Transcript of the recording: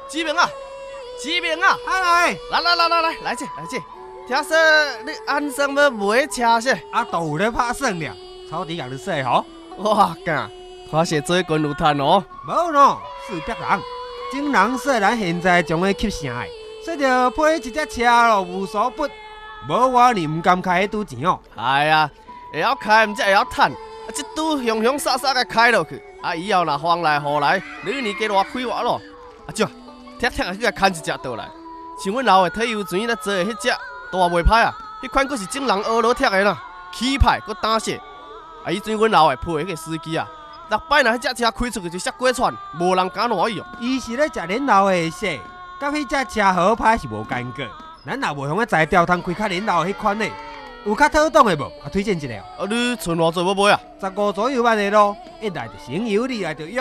志明啊，志明啊， 来， 来这。听说你安生要买车噻？ 啊，都有咧拍算了，草地甲你说吼。 哇干，看是做军有趁哦。 无喏，四百人，整人说咱现在将会吸成的，说着配一只车咯，无所不。无我你唔敢开迄赌钱哦。 哎呀，会晓开，毋则会晓趁。这赌洋洋洒洒个开落去，以后若风来雨来，你年加偌开偌咯。少，踢去甲牵一只倒来。像阮老的退休船咧坐的迄只，大袂歹啊。迄款佫是整人学落踢的啦，起派佫打射。以前阮老的配迄个司机啊，逐摆若迄只车开出去就摔过船，无人敢挪伊哦。 伊是咧食恁老的说，甲迄只车好歹是无间隔。咱若无向个材料通开较恁老的迄款呢，有较妥当的无？推荐一个。 你存偌济要买啊？ 15左右万的咯，一来就省油，二来就用。